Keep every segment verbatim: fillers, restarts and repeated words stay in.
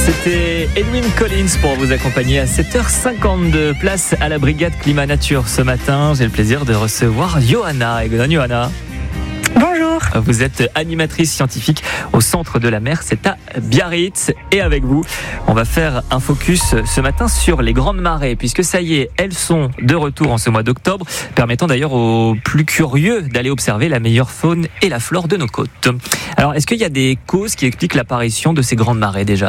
C'était Edwin Collins pour vous accompagner à sept heures cinquante-deux. Place à la brigade Climat Nature ce matin. J'ai le plaisir de recevoir Johanna. Et Johanna. Bonjour. Vous êtes animatrice scientifique au Centre de la Mer, c'est à Biarritz. Et avec vous, on va faire un focus ce matin sur les grandes marées, puisque ça y est, elles sont de retour en ce mois d'octobre, permettant d'ailleurs aux plus curieux d'aller observer la meilleure faune et la flore de nos côtes. Alors, est-ce qu'il y a des causes qui expliquent l'apparition de ces grandes marées déjà ?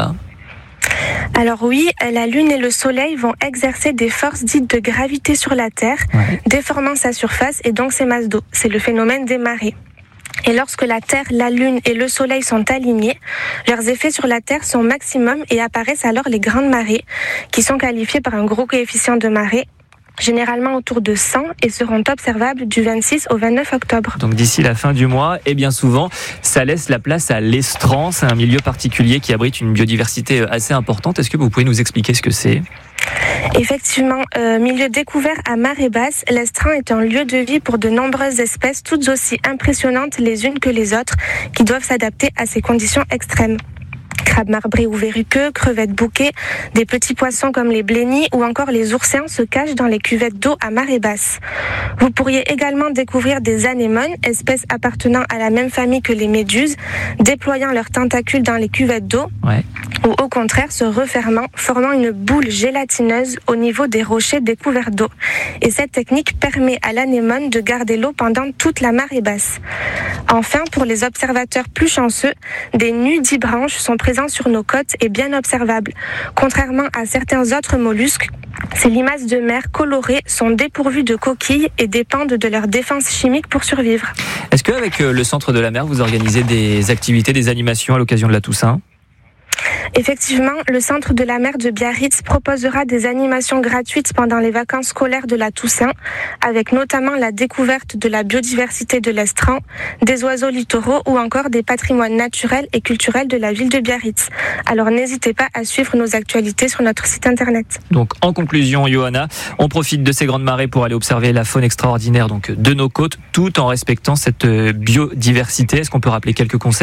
Alors oui, la Lune et le Soleil vont exercer des forces dites de gravité sur la Terre, ouais. déformant sa surface et donc ses masses d'eau. C'est le phénomène des marées. Et lorsque la Terre, la Lune et le Soleil sont alignés, leurs effets sur la Terre sont maximum et apparaissent alors les grandes marées, qui sont qualifiées par un gros coefficient de marée, généralement autour de cent, et seront observables du vingt-six au vingt-neuf octobre. Donc d'ici la fin du mois, et bien souvent, ça laisse la place à l'estran. C'est un milieu particulier qui abrite une biodiversité assez importante. Est-ce que vous pouvez nous expliquer ce que c'est ? Effectivement, euh, milieu découvert à marée basse, l'estran est un lieu de vie pour de nombreuses espèces, toutes aussi impressionnantes les unes que les autres, qui doivent s'adapter à ces conditions extrêmes. Crabes marbrés ou verruqueux, crevettes bouquets, des petits poissons comme les blennies ou encore les oursins se cachent dans les cuvettes d'eau à marée basse. Vous pourriez également découvrir des anémones, espèces appartenant à la même famille que les méduses, déployant leurs tentacules dans les cuvettes d'eau, ouais. ou au contraire se refermant, formant une boule gélatineuse au niveau des rochers découverts d'eau. Et cette technique permet à l'anémone de garder l'eau pendant toute la marée basse. Enfin, pour les observateurs plus chanceux, des nudibranches sont présents sur nos côtes et bien observables. Contrairement à certains autres mollusques, ces limaces de mer colorées sont dépourvues de coquilles et dépendent de leur défense chimique pour survivre. Est-ce qu'avec le Centre de la Mer, vous organisez des activités, des animations à l'occasion de la Toussaint ? Effectivement, le Centre de la Mer de Biarritz proposera des animations gratuites pendant les vacances scolaires de la Toussaint, avec notamment la découverte de la biodiversité de l'estran, des oiseaux littoraux ou encore des patrimoines naturels et culturels de la ville de Biarritz. Alors n'hésitez pas à suivre nos actualités sur notre site internet. Donc en conclusion, Johanna, on profite de ces grandes marées pour aller observer la faune extraordinaire donc, de nos côtes, tout en respectant cette biodiversité. Est-ce qu'on peut rappeler quelques conseils ?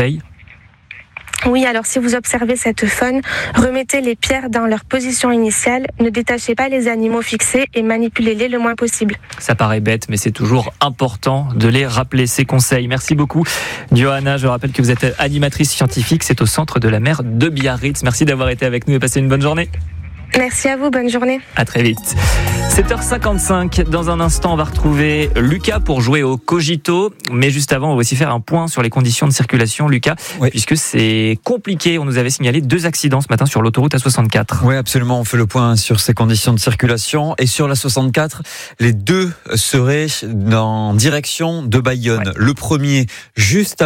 Oui, alors si vous observez cette faune, remettez les pierres dans leur position initiale, ne détachez pas les animaux fixés et manipulez-les le moins possible. Ça paraît bête, mais c'est toujours important de les rappeler, ces conseils. Merci beaucoup, Johanna. Je rappelle que vous êtes animatrice scientifique, c'est au Centre de la Mer de Biarritz. Merci d'avoir été avec nous et passez une bonne journée. Merci à vous, bonne journée. À très vite. sept heures cinquante-cinq, dans un instant on va retrouver Lucas pour jouer au Cogito, mais juste avant on va aussi faire un point sur les conditions de circulation, Lucas, oui. puisque c'est compliqué. On nous avait signalé deux accidents ce matin sur l'autoroute A soixante-quatre. Oui, absolument, on fait le point sur ces conditions de circulation, et sur la soixante-quatre, les deux seraient en direction de Bayonne. Ouais. Le premier juste